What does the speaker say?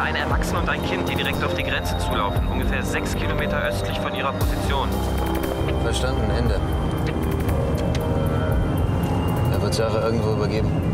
eine Erwachsene und ein Kind, die direkt auf die Grenze zulaufen. Ungefähr 6 Kilometer östlich von ihrer Position. Verstanden, Ende. Er wird Sarah irgendwo übergeben.